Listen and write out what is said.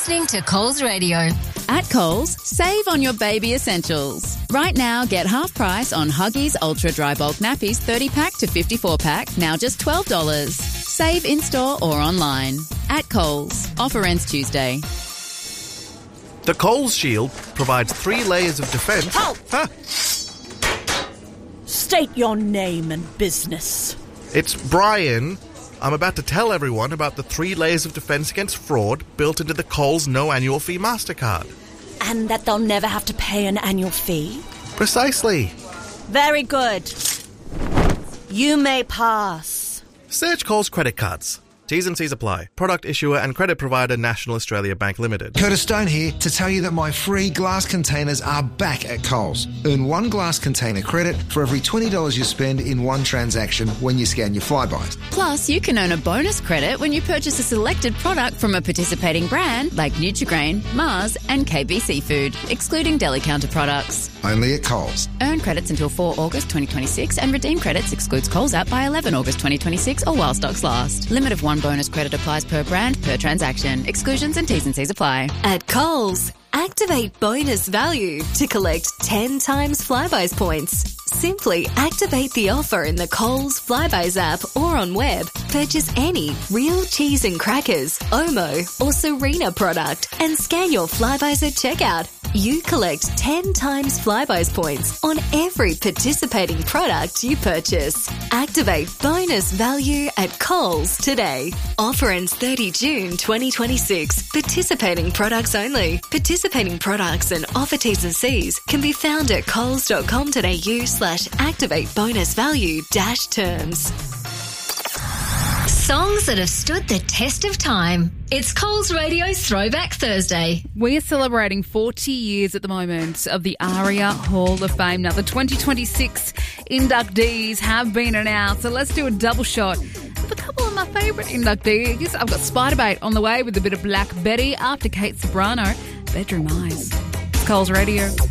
listening to Coles Radio. At Coles, save on your baby essentials. Right now, get half price on Huggies Ultra Dry Bulk Nappies 30-pack to 54-pack, now just $12. Save in-store or online. At Coles. Offer ends Tuesday. The Coles Shield provides 3 layers of defence. Halt! Huh? State your name and business. It's Brian. I'm about to tell everyone about the 3 layers of defence against fraud built into the Coles no annual fee MasterCard. And that they'll never have to pay an annual fee? Precisely. Very good. You may pass. Search Coles credit cards. T's and C's apply. Product issuer and credit provider National Australia Bank Limited. Curtis Stone here to tell you that my free glass containers are back at Coles. Earn 1 glass container credit for every $20 you spend in one transaction when you scan your Flybuys. Plus, you can earn a bonus credit when you purchase a selected product from a participating brand like Nutri-Grain, Mars and KB Seafood, excluding deli counter products. Only at Coles. Earn credits until 4 August 2026 and redeem credits excludes Coles app by 11 August 2026 or while stocks last. Limit of 1 bonus credit applies per brand, per transaction. Exclusions and T's and C's apply. At Coles, activate bonus value to collect 10 times Flybuys points. Simply activate the offer in the Coles Flybuys app or on web. Purchase any real cheese and crackers, Omo or Serena product and scan your Flybuys at checkout. You collect 10 times Flybuys points on every participating product you purchase. Activate bonus value at Coles today. Offer ends 30 June 2026. Participating products only. Participating products and offer T's and C's can be found at coles.com.au/activate bonus value -terms. Songs that have stood the test of time. It's Coles Radio's Throwback Thursday. We are celebrating 40 years at the moment of the ARIA Hall of Fame. Now, the 2026 inductees have been announced, so let's do a double shot of a couple of my favourite inductees. I've got Spiderbait on the way with a bit of Black Betty after Kate Sobrano. Bedroom Eyes. It's Coles Radio.